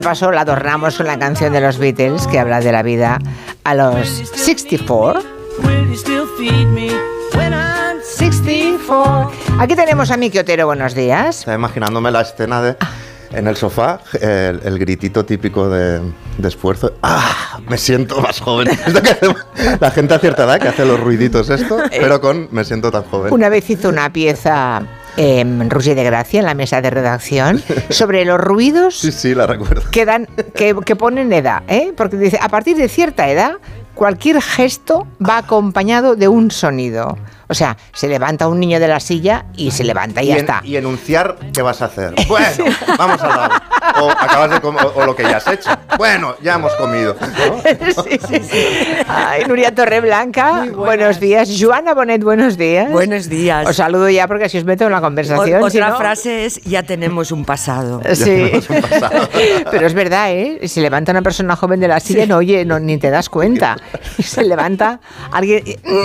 Paso la adornamos con la canción de los Beatles que habla de la vida a los 64. 64. Aquí tenemos a Miki Otero, buenos días. Estaba imaginándome la escena de en el sofá, el gritito típico de esfuerzo. ¡Ah! Me siento más joven. Esto que hace la gente a cierta edad que hace los ruiditos pero con me siento tan joven. Una vez hizo una pieza Roger de Gracia en la mesa de redacción sobre los ruidos. Sí, la recuerdo. Que ponen edad, porque dice, a partir de cierta edad cualquier gesto va acompañado de un sonido. O sea, se levanta un niño de la silla y se levanta y ya está. Y enunciar qué vas a hacer. Bueno, vamos a lado. O acabas de comer, o lo que ya has hecho. Bueno, ya hemos comido, ¿no? Sí. Ay, Nuria Torreblanca, buenos días. Joana Bonet, buenos días. Buenos días. Os saludo ya porque así os meto en la conversación. Otra frase es, ya tenemos un pasado. Sí, pero es verdad, se levanta una persona joven de la silla y no oye, ni te das cuenta. Se levanta alguien...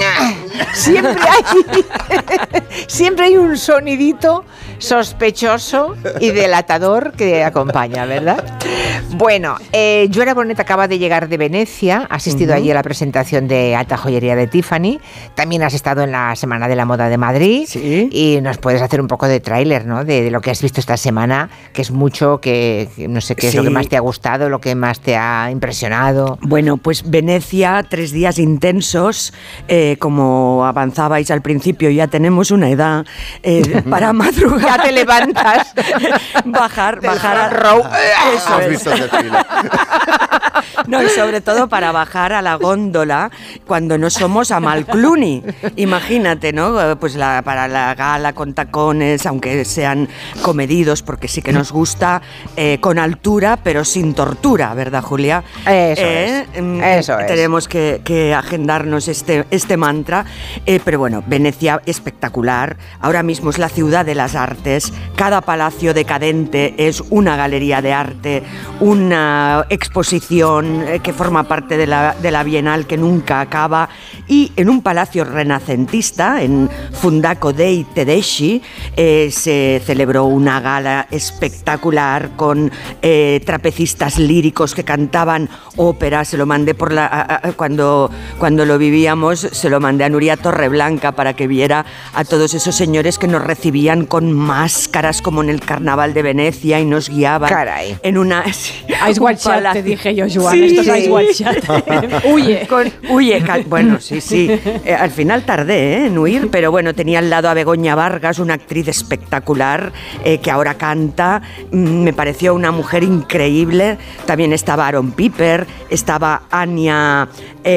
Siempre hay un sonidito sospechoso y delatador que acompaña, ¿verdad? Bueno, Joana Bonet acaba de llegar de Venecia, ha asistido allí a la presentación de alta joyería de Tiffany, también has estado en la Semana de la Moda de Madrid, ¿sí? Y nos puedes hacer un poco de tráiler, ¿no? De lo que has visto esta semana, que es mucho, que no sé qué es lo que más te ha gustado, lo que más te ha impresionado. Bueno, pues Venecia, 3 días intensos, como avanzabais al principio, ya tenemos una edad para madrugar. Ya te levantas. bajar a row. Eso es. Visto el desfile. No, y sobre todo para bajar a la góndola cuando no somos Amal Clooney. Imagínate, ¿no? Pues para la gala con tacones, aunque sean comedidos, porque sí que nos gusta, con altura, pero sin tortura, ¿verdad, Julia? Eso es. Tenemos que agendarnos este mantra. Pero bueno, Venecia espectacular. Ahora mismo es la ciudad de las artes. Cada palacio decadente es una galería de arte, una exposición que forma parte de la Bienal que nunca acaba, y en un palacio renacentista, en Fundaco dei Tedeschi, se celebró una gala espectacular con trapecistas líricos que cantaban ópera. Se lo mandé cuando lo vivíamos, se lo mandé a Nuria Torreblanca para que viera a todos esos señores que nos recibían con máscaras como en el Carnaval de Venecia y nos guiaban. Caray. En una... Ice White Chat, te dije yo, Joana. Sí, esto es Ice White Chat. Huye. Bueno, sí. Al final tardé en huir, pero bueno, tenía al lado a Begoña Vargas, una actriz espectacular que ahora canta. Me pareció una mujer increíble. También estaba Aaron Piper, estaba Anya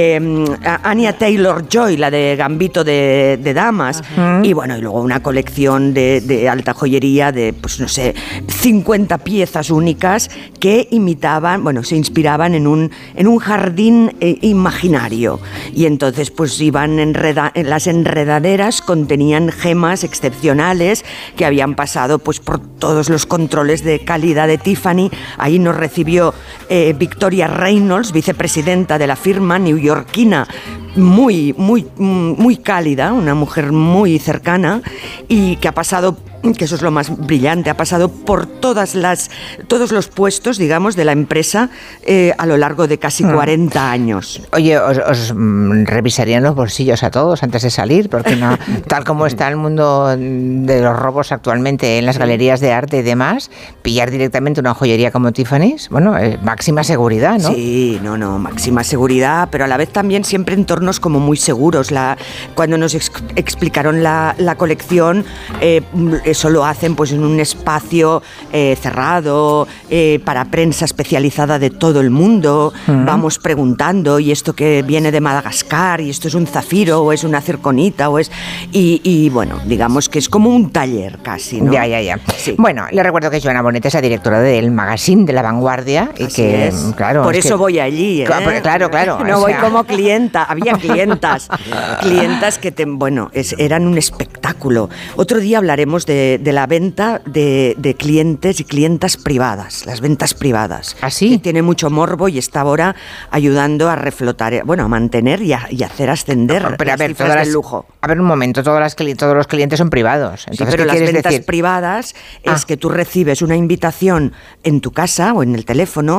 Taylor-Joy, la de Gambito de Damas. Y bueno, y luego una colección de alta joyería de, pues no sé, 50 piezas únicas que se inspiraban en un jardín imaginario. Y entonces pues iban en las enredaderas contenían gemas excepcionales que habían pasado pues por todos los controles de calidad de Tiffany. Ahí nos recibió Victoria Reynolds, vicepresidenta de la firma neoyorquina, muy cálida, una mujer muy cercana y que ha pasado, que eso es lo más brillante, ha pasado por todos los puestos, digamos, de la empresa a lo largo de casi 40 años. Oye, os revisarían los bolsillos a todos antes de salir, porque no, tal como está el mundo de los robos actualmente en las galerías de arte y demás, pillar directamente una joyería como Tiffany's, bueno, máxima seguridad, ¿no? Sí, máxima seguridad, pero a la vez también siempre entornos como muy seguros. Cuando nos explicaron la colección, eso lo hacen pues en un espacio cerrado, para prensa especializada de todo el mundo. Vamos preguntando, y esto que viene de Madagascar, y esto es un zafiro, o es una circonita, y bueno, digamos que es como un taller casi, ¿no? Ya. Sí. Bueno, le recuerdo que Joana Bonet es la directora del magazine de La Vanguardia, y así que, es. claro, por eso voy allí, ¿eh? Claro. No voy como clienta, había clientas que eran un espectáculo. Otro día hablaremos de de la venta de clientes y clientas privadas, las ventas privadas. ¿Ah, sí? Que tiene mucho morbo y está ahora ayudando a reflotar, bueno, a mantener y hacer ascender Pero a ver, cifras del lujo. A ver, un momento, todos los clientes son privados. Entonces, Sí, pero ¿qué las quieres ventas decir? privadas es que tú recibes una invitación en tu casa o en el teléfono